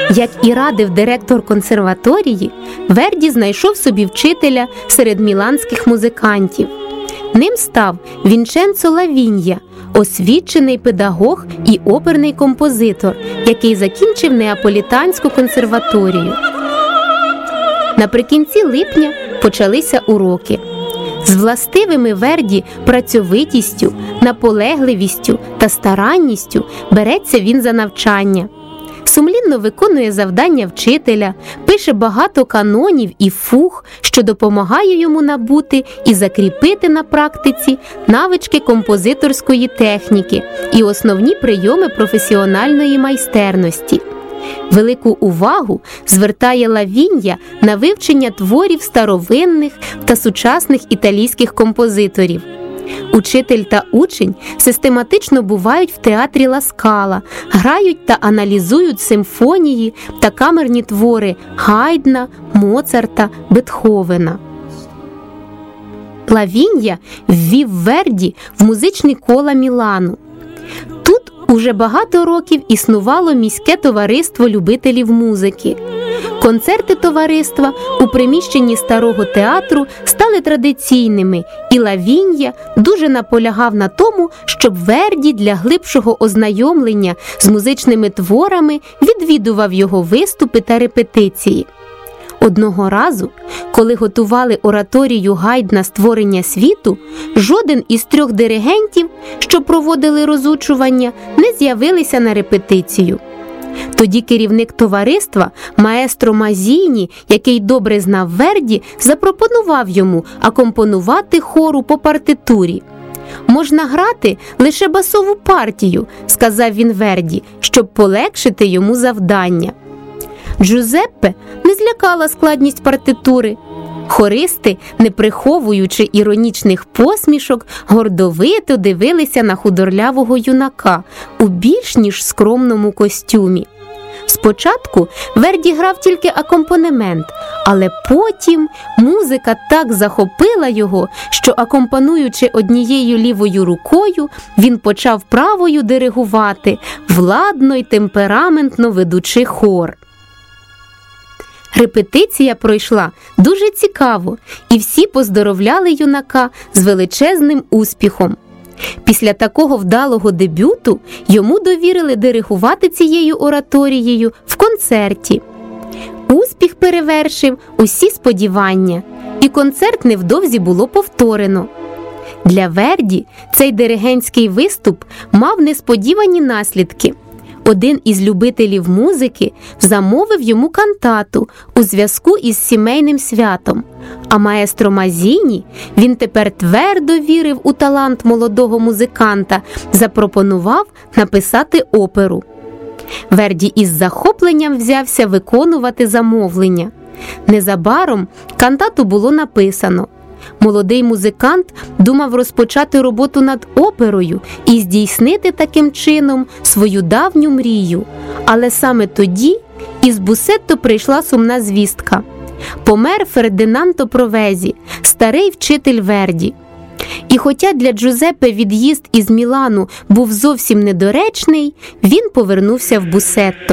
Як і радив директор консерваторії, Верді знайшов собі вчителя серед міланських музикантів. Ним став Вінченцо Лавінья, освічений педагог і оперний композитор, який закінчив Неаполітанську консерваторію. Наприкінці липня почалися уроки. З властивими Верді працьовитістю, наполегливістю та старанністю береться він за навчання. Сумлінно виконує завдання вчителя, пише багато канонів і фуг, що допомагає йому набути і закріпити на практиці навички композиторської техніки і основні прийоми професіональної майстерності. Велику увагу звертає Лавінья на вивчення творів старовинних та сучасних італійських композиторів. Учитель та учень систематично бувають в театрі Ла Скала, грають та аналізують симфонії та камерні твори Гайдна, Моцарта, Бетховена. Лавінья ввів Верді в музичні кола Мілану. Тут уже багато років існувало міське товариство любителів музики. Концерти товариства у приміщенні Старого театру стали традиційними, і Лавінья дуже наполягав на тому, щоб Верді для глибшого ознайомлення з музичними творами відвідував його виступи та репетиції. Одного разу, коли готували ораторію Гайдна «Створення світу», жоден із 3 диригентів, що проводили розучування, не з'явилися на репетицію. Тоді керівник товариства, маестро Мазіні, який добре знав Верді, запропонував йому акомпонувати хору по партитурі. «Можна грати лише басову партію», – сказав він Верді, щоб полегшити йому завдання. Джузеппе не злякала складність партитури. Хористи, не приховуючи іронічних посмішок, гордовито дивилися на худорлявого юнака у більш ніж скромному костюмі. Спочатку Верді грав тільки акомпанемент, але потім музика так захопила його, що, акомпануючи однією лівою рукою, він почав правою диригувати, владно й темпераментно ведучи хор. Репетиція пройшла дуже цікаво, і всі поздоровляли юнака з величезним успіхом. Після такого вдалого дебюту йому довірили диригувати цією ораторією в концерті. Успіх перевершив усі сподівання, і концерт невдовзі було повторено. Для Верді цей диригентський виступ мав несподівані наслідки. Один із любителів музики замовив йому кантату у зв'язку із сімейним святом, а маестро Мазіні, він тепер твердо вірив у талант молодого музиканта, запропонував написати оперу. Верді із захопленням взявся виконувати замовлення. Незабаром кантату було написано. Молодий музикант думав розпочати роботу над оперою і здійснити таким чином свою давню мрію. Але саме тоді із Бусетто прийшла сумна звістка. Помер Фердинандо Провезі, старий вчитель Верді. І хоча для Джузеппе від'їзд із Мілану був зовсім недоречний, він повернувся в Бусетто.